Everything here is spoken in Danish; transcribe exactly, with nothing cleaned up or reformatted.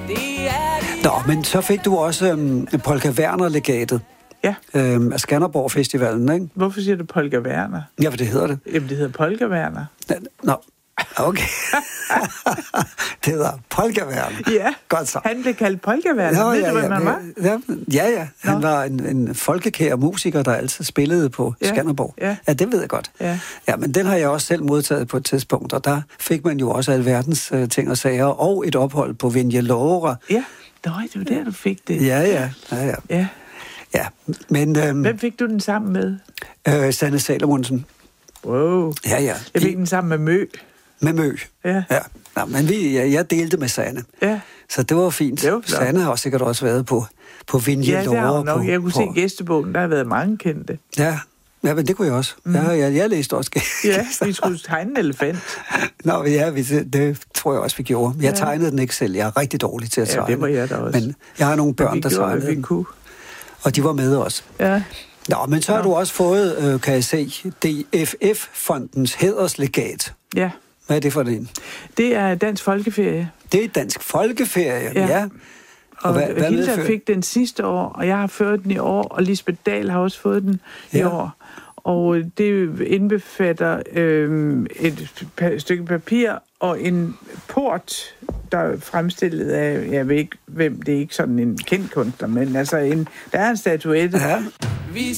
Det er det. Nå, men så fik du også øhm, Polka Werner-legatet. Ja. Øhm, af Skanderborg Festivalen, ikke? Hvorfor siger du Polka Werner? Ja, for det hedder det. Jamen, det hedder Polka Werner. Nå, okay. Det hedder Polka Werner. Ja, godt så. Han blev kaldt Polka Werner. Nå, Ved ja, du, hvem ja, han var? Ja, ja, ja. Han Nå. var en, en folkekær musiker, der altid spillede på Ja, Skanderborg. ja. Ja, det ved jeg godt. Ja. Ja, men den har jeg også selv modtaget på et tidspunkt, og der fik man jo også alverdens uh, ting og sager, og et ophold på Vinjelore. Ja, Nøj, det var der, du fik det. Ja, ja, ja, ja. Ja. Ja, men... Øhm, Hvem fik du den sammen med? øh, Sanne Salomonsen. Wow. Ja, ja. Jeg fik den sammen med Mø. Med Mø. Ja. Ja. Nå, men vi, ja, jeg delte med Sanne. Ja. Så det var fint. Det var flot. Sanne har også sikkert også været på, på Vinjelore. Ja, det har hun nok. på, Jeg kunne på, se gæstebogen, der har været mange kendte. Ja, ja, men det kunne jeg også. Mm. Ja, jeg, jeg læste også. Ja, vi skulle tegne en elefant. Nå, ja, vi, det, det tror jeg også, vi gjorde. Jeg Ja. tegnede den ikke selv. Jeg er rigtig dårlig til at Ja, tegne. det var jeg da også. Men jeg har nogle børn, vi der gjorde, tegnede hvad vi den. kunne. Og de var med os. Ja. Nå, men så har Nå. du også fået, øh, kan jeg se, D F F-fondens hæderslegat. Ja. Hvad er det for en? Det er Dansk Folkeferie. Det er Dansk Folkeferie, ja. Ja. ja. Og, hvad- og hvad Hilda medfører- fik den sidste år, og jeg har fået den i år, og Lisbeth Dahl har også fået den ja. i Ja. år. Og det indbefatter øh, et pa- stykke papir og en port, der er fremstillet af, jeg ved ikke hvem, det er ikke sådan en kendt kunstner, men altså en, der er en statuette. Ja.